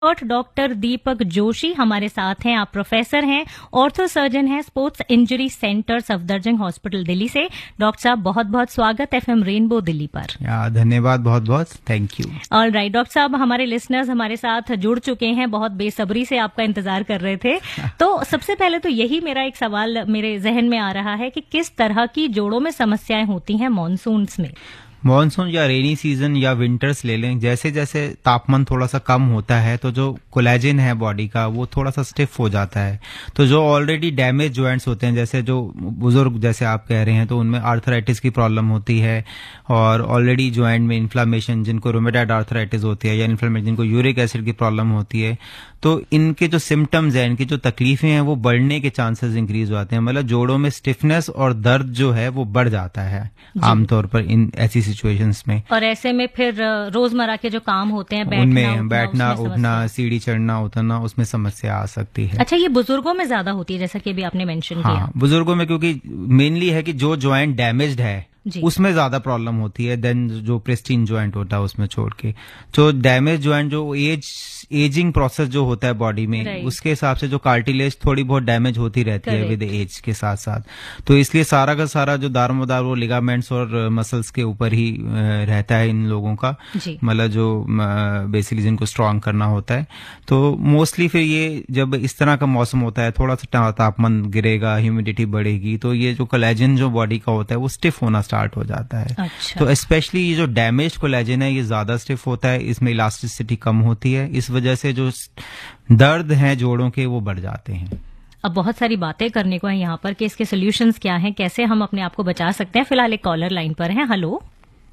Doctor Deepak Joshi हमारे साथ हैं। आप प्रोफेसर हैं, ऑर्थो सर्जन हैं, sports injury centre Safdarjung hospital Delhi से। डॉक्टर साहब बहुत बहुत स्वागत एफएम रेनबो दिल्ली पर। धन्यवाद, बहुत बहुत thank you. All right doctor साहब, हमारे लिसनर्स हमारे साथ जुड़ चुके हैं, बहुत बेसब्री से आपका इंतजार कर रहे थे। तो सबसे पहले तो यही मेरा एक सवाल मेरे जहन में आ रहा है कि किस तरह की जोड़ों में समस्याएं होती हैं मॉनसून्स में? मॉनसून या रेनी सीजन या विंटर्स ले लें, जैसे जैसे तापमान थोड़ा सा कम होता है तो जो कोलेजन है बॉडी का वो थोड़ा सा स्टिफ हो जाता है। तो जो ऑलरेडी डैमेज जॉइंट्स होते हैं, जैसे जो बुजुर्ग जैसे आप कह रहे हैं, तो उनमें आर्थराइटिस की प्रॉब्लम होती है और ऑलरेडी जॉइंट में इन्फ्लामेशन, जिनको रोमेटॉइड आर्थराइटिस होती है या इन्फ्लामेशन, जिनको यूरिक एसिड की प्रॉब्लम होती है, तो इनके जो सिम्टम्स हैं, इनकी जो तकलीफें हैं वो बढ़ने के चांसेस इंक्रीज होते हैं। मतलब जोड़ों में स्टिफनेस और दर्द जो है वो बढ़ जाता है आमतौर पर इन ऐसी सिचुएशंस में। और ऐसे में फिर रोजमर्रा के जो काम होते हैं, बैठना उठना, सीढ़ी चढ़ना उतरना, उसमें समस्या आ सकती है। अच्छा, ये बुजुर्गों में ज्यादा होती है जैसा कि अभी आपने मेंशन किया? हाँ, बुजुर्गों में, क्योंकि मेनली है कि जो जॉइंट डैमेज्ड है उसमें ज्यादा प्रॉब्लम होती है देन जो प्रिस्टीन जॉइंट होता है उसमें छोड़ के। तो डैमेज जॉइंट, जो एजिंग प्रोसेस जो होता है बॉडी में, उसके हिसाब से जो कार्टिलेज थोड़ी बहुत डैमेज होती रहती है विद एज के साथ साथ। तो इसलिए सारा का सारा जो दारोमदार वो लिगामेंट्स और मसल्स के ऊपर ही रहता है इन लोगों का, मतलब जो बेसिकली जिनको स्ट्रांग करना होता है। तो मोस्टली फिर ये जब इस तरह का मौसम होता है, थोड़ा सा तापमान गिरेगा, ह्यूमिडिटी बढ़ेगी, तो ये जो कोलेजन जो बॉडी का होता है वो स्टिफ होना स्टार्ट हो जाता है। अच्छा। तो स्पेशली ये जो डैमेज कोलेजन है ये ज्यादा स्टिफ होता है, इसमें इलास्टिसिटी कम होती है, इस वजह से जो दर्द है जोड़ों के वो बढ़ जाते हैं। अब बहुत सारी बातें करने को है यहाँ पर कि इसके सॉल्यूशंस क्या हैं, कैसे हम अपने आप को बचा सकते हैं। फिलहाल एक कॉलर लाइन पर है। हेलो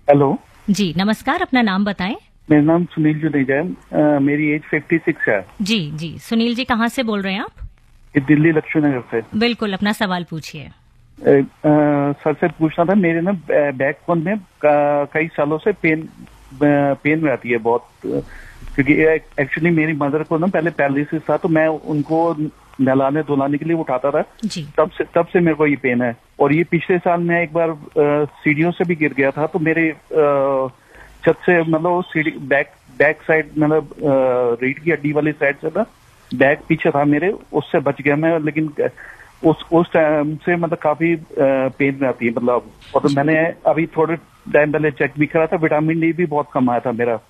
जी, नमस्कार, अपना नाम बताएं। मेरा नाम सुनील जुनेजा है, मेरी एज 56 है। जी सुनील जी, कहाँ से बोल रहे हैं आप? दिल्ली लक्ष्मी नगर से। बिल्कुल, अपना सवाल पूछिए। सर से पूछना था, मेरे ना बैक बोन में कई सालों से पेन रहती है बहुत, क्योंकि एक्चुअली मेरी मदर को ना पहले पैरालिसिस था, तो मैं उनको नहलाने धुलाने के लिए उठाता था जी। तब से मेरे को ये पेन है। और ये पिछले साल मैं एक बार सीढ़ियों से भी गिर गया था, तो मेरे छत से, मतलब सीढ़ी बैक साइड, मतलब रीढ़ की हड्डी वाली साइड से था, बैक पीछे था मेरे, उससे बच गया मैं। लेकिन उस टाइम से मतलब काफी पेन आती है, मतलब। और तो मैंने अभी थोड़े टाइम पहले चेक भी करा था, विटामिन डी भी बहुत कम आया था मेरा।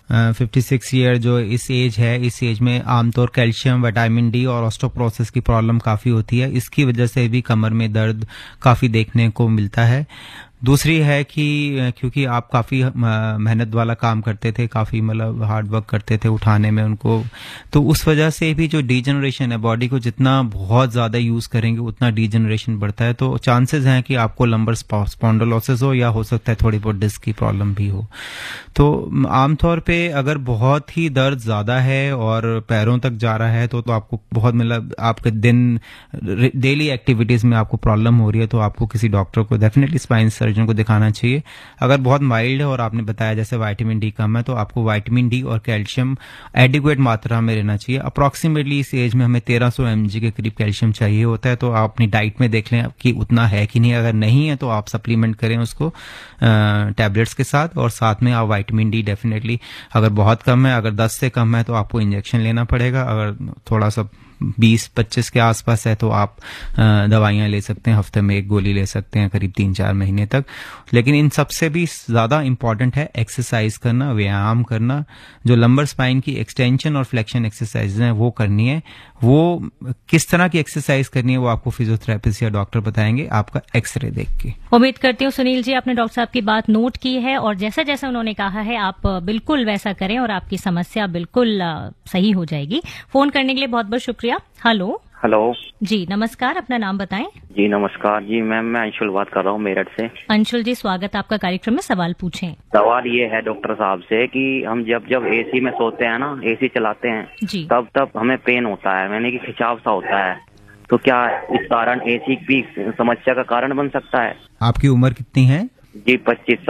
56 ईयर जो इस एज है, इस एज में आमतौर कैल्शियम, विटामिन डी और ऑस्टियोपोरोसिस की प्रॉब्लम काफी होती है। इसकी वजह से भी कमर में दर्द काफी देखने को मिलता है। दूसरी है कि क्योंकि आप काफी मेहनत वाला काम करते थे, काफी मतलब हार्ड वर्क करते थे उठाने में उनको, तो उस वजह से भी जो डीजनरेशन है, बॉडी को जितना बहुत ज्यादा यूज करेंगे उतना डीजनरेशन बढ़ता है। तो चांसेस हैं कि आपको लंबर स्पॉन्डिलोसिस हो या हो सकता है थोड़ी बहुत डिस्क की प्रॉब्लम भी हो। तो आमतौर पे अगर बहुत ही दर्द ज्यादा है और पैरों तक जा रहा है तो आपको बहुत, मतलब आपके दिन डेली एक्टिविटीज में आपको प्रॉब्लम हो रही है, तो आपको किसी डॉक्टर को, डेफिनेटली स्पाइन सर्जन को दिखाना चाहिए। अगर बहुत माइल्ड है और आपने बताया जैसे विटामिन डी कम है, तो आपको विटामिन डी और कैल्शियम एडिक्वेट मात्रा में रहना चाहिए। अप्रोक्सीमेटली इस एज में हमें 1300 mg के करीब कैल्शियम चाहिए होता है। तो आप अपनी डाइट में देख लें कि उतना है कि नहीं। अगर नहीं है तो आप सप्लीमेंट करें उसको टैबलेट्स के साथ, और साथ में आप विटामिन डी डेफिनेटली, अगर बहुत कम है, अगर 10 से कम है तो आपको इंजेक्शन लेना पड़ेगा। अगर थोड़ा सा 20-25 के आसपास है तो आप दवाइयां ले सकते हैं, हफ्ते में 1 गोली ले सकते हैं करीब 3-4 महीने तक। लेकिन इन सबसे भी ज्यादा इंपॉर्टेंट है एक्सरसाइज करना, व्यायाम करना। जो लंबर स्पाइन की एक्सटेंशन और फ्लेक्शन एक्सरसाइज है वो करनी है। वो किस तरह की एक्सरसाइज करनी है वो आपको फिजियोथेरेपिस्ट या डॉक्टर बताएंगे आपका एक्सरे देख के। उम्मीद करती हूँ सुनील जी आपने डॉक्टर साहब की बात नोट की है, और जैसा जैसा उन्होंने कहा है आप बिल्कुल वैसा करें और आपकी समस्या बिल्कुल सही हो जाएगी। फोन करने के लिए बहुत बहुत शुक्रिया। हेलो जी, नमस्कार, अपना नाम बताएं। जी नमस्कार जी मैम, मैं अंशुल बात कर रहा हूँ मेरठ से। अंशुल जी, स्वागत आपका कार्यक्रम में, सवाल पूछें। सवाल ये है डॉक्टर साहब से कि हम जब एसी में सोते हैं ना, एसी चलाते हैं जी, तब हमें पेन होता है, यानी कि खिंचाव सा होता है। तो क्या इस कारण एसी भी समस्या का कारण बन सकता है? आपकी उम्र कितनी है? जी 25 साल।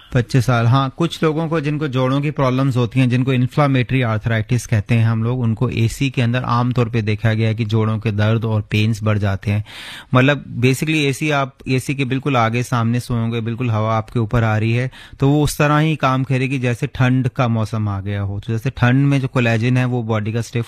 25 साल, हाँ। कुछ लोगों को जिनको जोड़ों की प्रॉब्लम्स होती हैं, जिनको इन्फ्लामेटरी आर्थराइटिस कहते हैं हम लोग, उनको एसी के अंदर आमतौर पे देखा गया है कि जोड़ों के दर्द और पेन्स बढ़ जाते हैं। मतलब बेसिकली आप एसी के बिल्कुल आगे सामने सोओगे, बिल्कुल हवा आपके ऊपर आ रही है, तो वो उस तरह ही काम करेगी जैसे ठंड का मौसम आ गया हो। तो जैसे ठंड में जो कोलेजन है वो बॉडी का स्टिफ